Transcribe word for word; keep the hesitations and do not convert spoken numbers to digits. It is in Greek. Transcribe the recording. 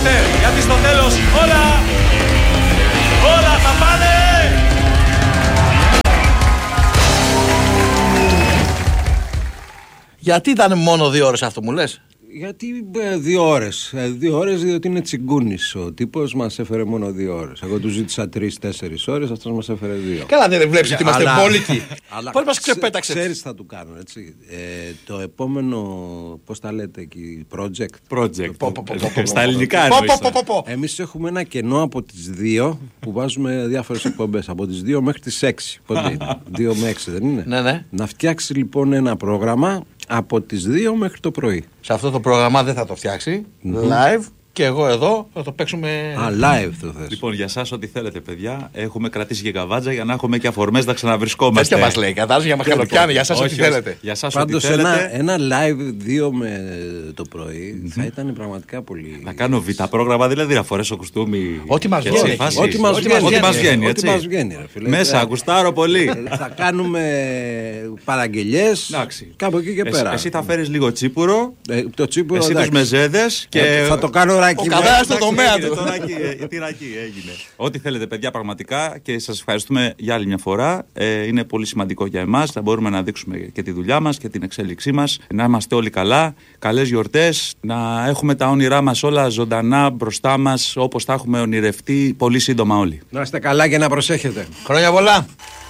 είμαστε, γιατί στο τέλος όλα, όλα θα πάνε. Γιατί ήταν μόνο δύο ώρες αυτό, μου λες? Γιατί ε, δύο ώρες. Ε, δύο ώρες διότι είναι τσιγκούνης. Ο τύπος μας έφερε μόνο δύο ώρες. Εγώ του ζήτησα τρεις-τέσσερις ώρες, αυτός μας έφερε δύο. Καλά, δεν βλέπεις ότι είμαστε Αλλά- πόλικοι. Αλλά Πώς μας ξε- ξεπέταξες? Ξέρεις θα του κάνω, έτσι. Ε, το επόμενο, πώς τα λέτε εκεί, project. Project. Πω, πω, πω, πω, πω, Στα πω. ελληνικά Πω, εννοείς. πω, πω, πω, πω. Εμείς έχουμε ένα κενό από τις δύο που βάζουμε διάφορες εκπομπές. Από τις δύο μέχρι τις έξι. Πότε είναι? δύο με έξι δεν είναι? Ναι, ναι. Να φτιάξει λοιπόν ένα πρόγραμμα από τις δύο μέχρι το πρωί. Σε αυτό το πρόγραμμα δεν θα το φτιάξει. Live. Και εγώ εδώ θα το παίξουμε. Α, live το θες. Λοιπόν, για εσάς ό,τι θέλετε, παιδιά, έχουμε κρατήσει και καβάτζα για να έχουμε και αφορμές να ξαναβρισκόμαστε. Τέτοια μας λέει. Κατάλαβε για μαχαλοπιάνη. Για εσάς ό,τι Όχι, όχι. θέλετε. Για εσάς ό,τι Πάντως θέλετε. ένα, ένα live δύο με το πρωί θα ήταν πραγματικά πολύ. Να κάνω β' πρόγραμμα, δηλαδή να φορέσω κουστούμι. Ό,τι μας και έτσι, βγαίνει. φάση. Ό,τι μας Ό,τι βγαίνει, Ό,τι μας βγαίνει, Ό,τι έτσι. μας βγαίνει, ρε φίλε. Μέσα, Ε, γουστάρω πολύ. Θα κάνουμε παραγγελίες Εντάξει. κάπου εκεί και Εσύ, πέρα. εσύ θα φέρεις λίγο τσίπουρο, Ε, το τσίπουρο εσύ τους εντάξει. μεζέδες και. Ε, θα το κάνω ράκι. Ο Καβάλας στο Εντάξει, τομέα έγινε, του. το ράκι, ε, τι ράκι έγινε. Ό,τι θέλετε, παιδιά, πραγματικά και σας ευχαριστούμε για άλλη μια φορά. Ε, είναι πολύ σημαντικό για εμάς. Θα μπορούμε να δείξουμε και τη δουλειά μας και την εξέλιξή μας. Να είμαστε όλοι καλά. Καλές γιορτές. Να έχουμε τα όνειρά μας όλα ζωντανά μπροστά μας όπως τα έχουμε ονειρευτεί πολύ σύντομα όλοι. Να είστε καλά και να προσέχετε. Χρόνια πολλά.